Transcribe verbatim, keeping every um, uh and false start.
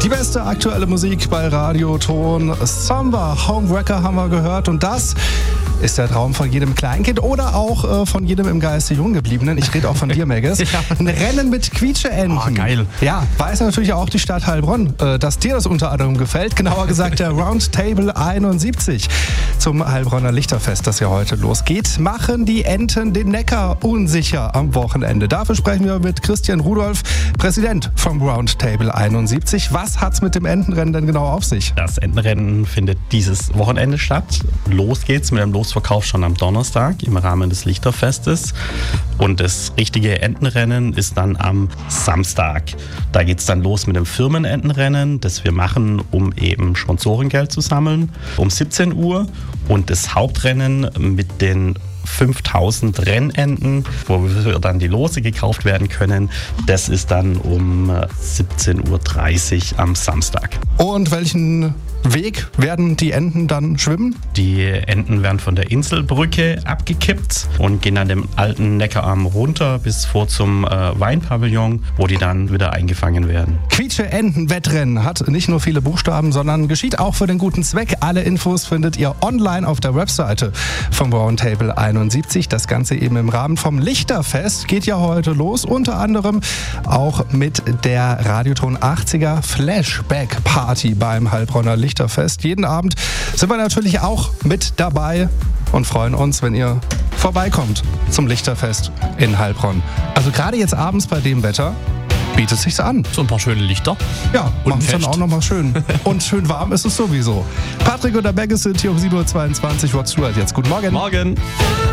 Die beste aktuelle Musik bei Radioton. Samba, Homewrecker haben wir gehört und das ist der Traum von jedem Kleinkind oder auch äh, von jedem im Geiste Junggebliebenen. Ich rede auch von dir, Megges. Ja. Ein Rennen mit Quietscheenten. Oh, geil. Ja, weiß natürlich auch die Stadt Heilbronn, äh, dass dir das unter anderem gefällt. Genauer gesagt der Roundtable einundsiebzig zum Heilbronner Lichterfest, das ja heute losgeht. Machen die Enten den Neckar unsicher am Wochenende? Dafür sprechen wir mit Christian Rudolph, Präsident vom Roundtable einundsiebzig. Was hat's mit dem Entenrennen denn genau auf sich? Das Entenrennen findet dieses Wochenende statt. Los geht's mit dem Losverkauf schon am Donnerstag im Rahmen des Lichterfestes. Und das richtige Entenrennen ist dann am Samstag. Da geht's dann los mit dem Firmenentenrennen, das wir machen, um eben Sponsorengeld zu sammeln, um siebzehn Uhr. Und das Hauptrennen mit den fünftausend Rennenten, wo dann die Lose gekauft werden können. Das ist dann um siebzehn Uhr dreißig am Samstag. Und welchen Weg werden die Enten dann schwimmen? Die Enten werden von der Inselbrücke abgekippt und gehen an dem alten Neckararm runter bis vor zum äh, Weinpavillon, wo die dann wieder eingefangen werden. Quietsche-Enten-Wettrennen hat nicht nur viele Buchstaben, sondern geschieht auch für den guten Zweck. Alle Infos findet ihr online auf der Webseite vom Roundtable einundsiebzig. Das Ganze eben im Rahmen vom Lichterfest. Geht ja heute los, unter anderem auch mit der Radioton achtziger Flashback Party beim Heilbronner Lichterfest. Jeden Abend sind wir natürlich auch mit dabei und freuen uns, wenn ihr vorbeikommt zum Lichterfest in Heilbronn. Also gerade jetzt abends bei dem Wetter bietet sich's an. So ein paar schöne Lichter. Ja, machen es dann auch nochmal schön. Und schön warm ist es sowieso. Patrick und der Megges sind hier um sieben Uhr zweiundzwanzig. Rod Stewart jetzt. Guten Morgen. Morgen.